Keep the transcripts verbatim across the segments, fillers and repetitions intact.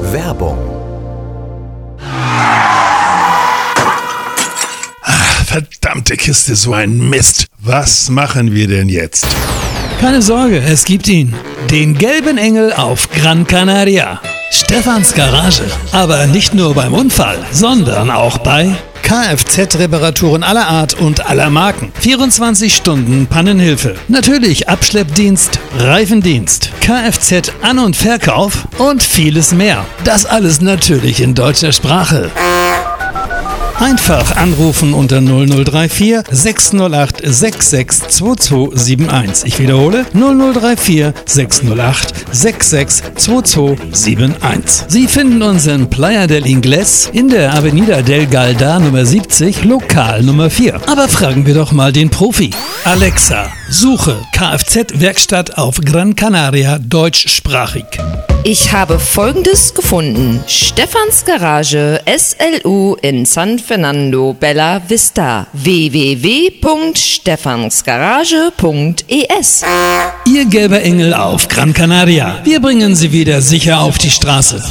Werbung. Ach, verdammte Kiste, so ein Mist. Was machen wir denn jetzt? Keine Sorge, es gibt ihn. Den gelben Engel auf Gran Canaria. Stefans Garage. Aber nicht nur beim Unfall, sondern auch bei Kfz-Reparaturen aller Art und aller Marken. vierundzwanzig Stunden Pannenhilfe. Natürlich Abschleppdienst, Reifendienst, Kfz-An- und Verkauf und vieles mehr. Das alles natürlich in deutscher Sprache. Einfach anrufen unter null null drei vier sechs null acht sechs sechs zwei zwei sieben eins. Ich wiederhole null null drei vier sechs null acht sechs sechs zwei zwei sieben eins. Sie finden uns in Playa del Ingles in der Avenida del Galda Nummer siebzig, Lokal Nummer vier. Aber fragen wir doch mal den Profi. Alexa, suche Kfz-Werkstatt auf Gran Canaria deutschsprachig. Ich habe Folgendes gefunden. Stefans Garage S L U in San Fernando Bella Vista. w w w punkt stefansgarage punkt e s. Ihr gelber Engel auf Gran Canaria. Wir bringen Sie wieder sicher auf die Straße.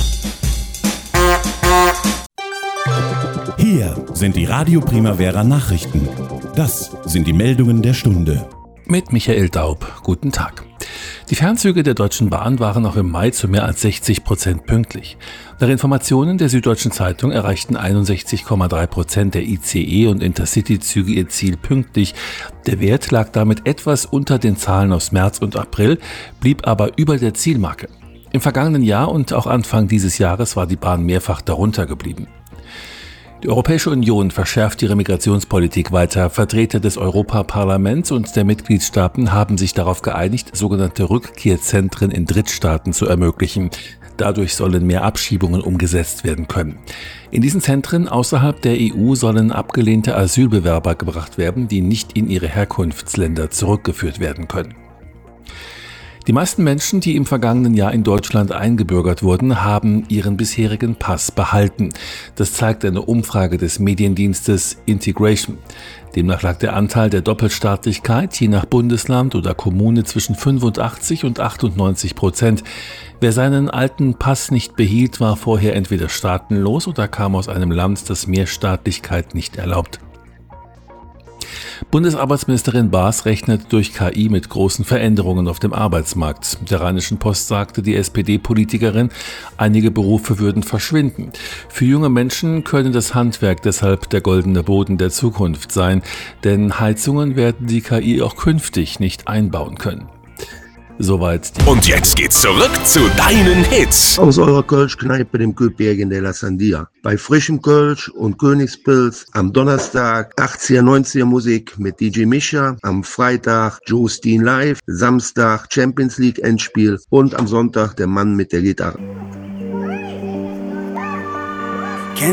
Hier sind die Radio Primavera Nachrichten. Das sind die Meldungen der Stunde. Mit Michael Daub. Guten Tag. Die Fernzüge der Deutschen Bahn waren auch im Mai zu mehr als sechzig Prozent pünktlich. Nach Informationen der Süddeutschen Zeitung erreichten einundsechzig Komma drei Prozent der I C E- und Intercity-Züge ihr Ziel pünktlich. Der Wert lag damit etwas unter den Zahlen aus März und April, blieb aber über der Zielmarke. Im vergangenen Jahr und auch Anfang dieses Jahres war die Bahn mehrfach darunter geblieben. Die Europäische Union verschärft ihre Migrationspolitik weiter. Vertreter des Europaparlaments und der Mitgliedstaaten haben sich darauf geeinigt, sogenannte Rückkehrzentren in Drittstaaten zu ermöglichen. Dadurch sollen mehr Abschiebungen umgesetzt werden können. In diesen Zentren außerhalb der E U sollen abgelehnte Asylbewerber gebracht werden, die nicht in ihre Herkunftsländer zurückgeführt werden können. Die meisten Menschen, die im vergangenen Jahr in Deutschland eingebürgert wurden, haben ihren bisherigen Pass behalten. Das zeigt eine Umfrage des Mediendienstes Integration. Demnach lag der Anteil der Doppelstaatlichkeit je nach Bundesland oder Kommune zwischen fünfundachtzig und achtundneunzig Prozent. Wer seinen alten Pass nicht behielt, war vorher entweder staatenlos oder kam aus einem Land, das Mehrstaatlichkeit nicht erlaubt. Bundesarbeitsministerin Baas rechnet durch K I mit großen Veränderungen auf dem Arbeitsmarkt. Der Rheinischen Post sagte die S P D-Politikerin, einige Berufe würden verschwinden. Für junge Menschen könne das Handwerk deshalb der goldene Boden der Zukunft sein, denn Heizungen werden die K I auch künftig nicht einbauen können. Soweit die Und jetzt geht's zurück zu deinen Hits. Aus eurer Kölsch-Kneipe, dem Köpbergen de la Sandia. Bei frischem Kölsch und Königspilz am Donnerstag achtziger, neunziger Musik mit D J Mischa, am Freitag Joe Steen live, Samstag Champions League Endspiel und am Sonntag der Mann mit der Gitarre.